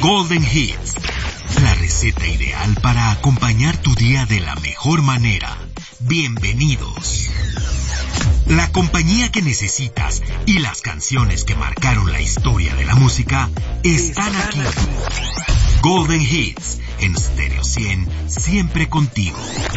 Golden Hits, la receta ideal para acompañar tu día de la mejor manera. Bienvenidos. La compañía que necesitas y las canciones que marcaron la historia de la música están aquí. Golden Hits, en Stereo 100, siempre contigo.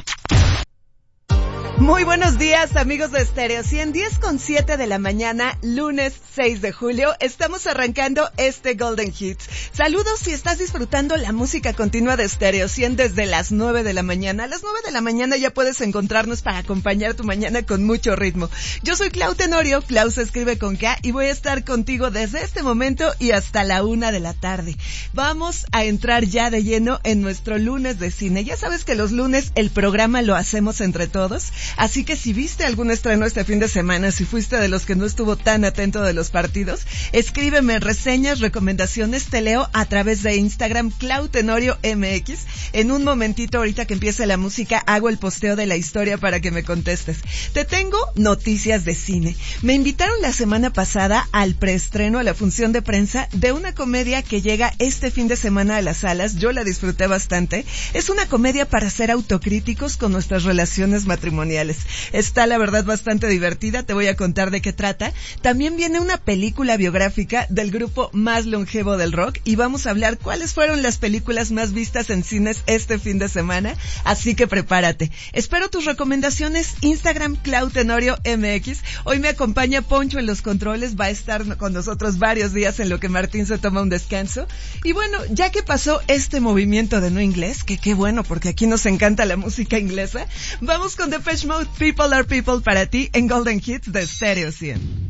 Muy buenos días, amigos de Stereo 100, 10:07 de la mañana, lunes 6 de julio. Estamos arrancando este Golden Hits. Saludos si estás disfrutando la música continua de Stereo 100 desde las 9 de la mañana. A las 9 de la mañana ya puedes encontrarnos para acompañar tu mañana con mucho ritmo. Yo soy Clau Tenorio, Clau se escribe con K, y voy a estar contigo desde este momento y hasta la 1 de la tarde. Vamos a entrar ya de lleno en nuestro lunes de cine. Ya sabes que los lunes el programa lo hacemos entre todos. Así que si viste algún estreno este fin de semana, si fuiste de los que no estuvo tan atento de los partidos, escríbeme reseñas, recomendaciones, te leo a través de Instagram, Clau Tenorio MX. En un momentito, ahorita que empiece la música, hago el posteo de la historia para que me contestes. Te tengo noticias de cine. Me invitaron la semana pasada al preestreno, a la función de prensa de una comedia que llega este fin de semana a las salas. Yo la disfruté bastante. Es una comedia para ser autocríticos con nuestras relaciones matrimoniales. Está, la verdad, bastante divertida. Te voy a contar de qué trata. También viene una película biográfica del grupo más longevo del rock y vamos a hablar cuáles fueron las películas más vistas en cines este fin de semana. Así que prepárate. Espero tus recomendaciones. Instagram, Clau Tenorio MX. Hoy me acompaña Poncho en los controles. Va a estar con nosotros varios días en lo que Martín se toma un descanso. Y bueno, ya que pasó este movimiento de no inglés, que qué bueno, porque aquí nos encanta la música inglesa, vamos con Depeche Mode, People Are People para ti en Golden Hits de Stereo 100.